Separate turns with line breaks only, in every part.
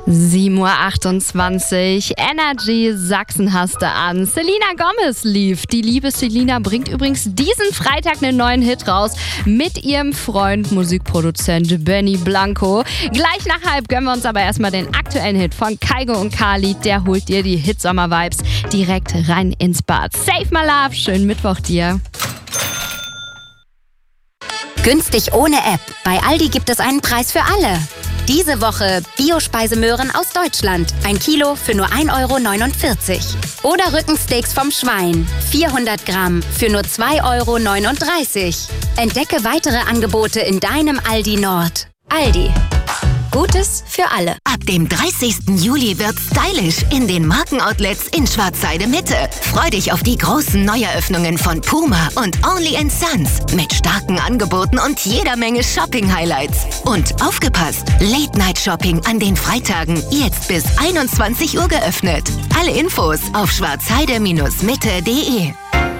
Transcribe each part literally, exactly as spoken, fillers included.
sieben Uhr achtundzwanzig, Energy Sachsen hast du an. Selena Gomez lief. Die liebe Selena bringt übrigens diesen Freitag einen neuen Hit raus mit ihrem Freund, Musikproduzent Benny Blanco. Gleich nach halb gönnen wir uns aber erstmal den aktuellen Hit von Kygo und Kali. Der holt dir die Hitsommer-Vibes direkt rein ins Bad. Save my love, schönen Mittwoch dir.
Günstig ohne App. Bei Aldi gibt es einen Preis für alle. Diese Woche Bio-Speisemöhren aus Deutschland. Ein Kilo für nur ein Euro neunundvierzig. Oder Rückensteaks vom Schwein. vierhundert Gramm für nur zwei Euro neununddreißig. Entdecke weitere Angebote in deinem Aldi Nord. Aldi. Gutes für alle.
Ab dem dreißigsten Juli wird stylisch in den Markenoutlets in Schwarzheide Mitte. Freu dich auf die großen Neueröffnungen von Puma und Only and Sons mit starken Angeboten und jeder Menge Shopping-Highlights. Und aufgepasst, Late-Night-Shopping an den Freitagen jetzt bis einundzwanzig Uhr geöffnet. Alle Infos auf schwarzheide Mitte punkt de.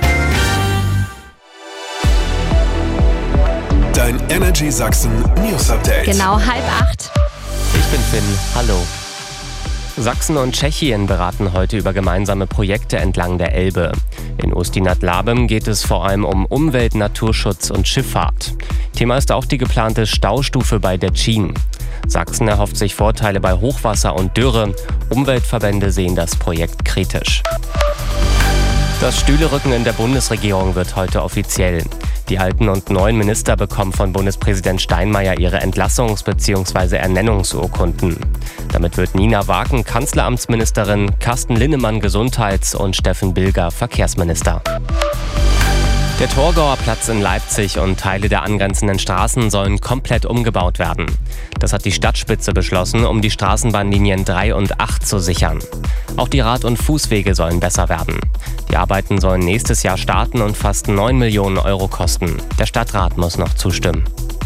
Dein Energy Sachsen News Update.
Genau halb acht.
Ich bin Finn, hallo. Sachsen und Tschechien beraten heute über gemeinsame Projekte entlang der Elbe. In Ustinat-Labem geht es vor allem um Umwelt, Naturschutz und Schifffahrt. Thema ist auch die geplante Staustufe bei Detschin. Sachsen erhofft sich Vorteile bei Hochwasser und Dürre. Umweltverbände sehen das Projekt kritisch. Das Stühlerücken in der Bundesregierung wird heute offiziell. Die alten und neuen Minister bekommen von Bundespräsident Steinmeier ihre Entlassungs- bzw. Ernennungsurkunden. Damit wird Nina Waken Kanzleramtsministerin, Carsten Linnemann Gesundheits- und Steffen Bilger Verkehrsminister. Der Torgauer Platz in Leipzig und Teile der angrenzenden Straßen sollen komplett umgebaut werden. Das hat die Stadtspitze beschlossen, um die Straßenbahnlinien drei und acht zu sichern. Auch die Rad- und Fußwege sollen besser werden. Die Arbeiten sollen nächstes Jahr starten und fast neun Millionen Euro kosten. Der Stadtrat muss noch zustimmen.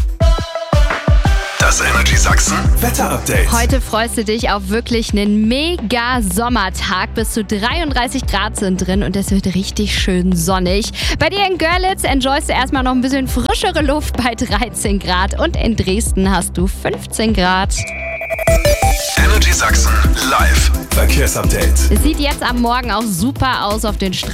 Das Energy Sachsen Wetter-Update.
Heute freust du dich auf wirklich einen mega Sommertag. Bis zu dreiunddreißig Grad sind drin und es wird richtig schön sonnig. Bei dir in Görlitz enjoyst du erstmal noch ein bisschen frischere Luft bei dreizehn Grad und in Dresden hast du fünfzehn Grad.
Energy Sachsen live Verkehrsupdate.
Es sieht jetzt am Morgen auch super aus auf den Straßen.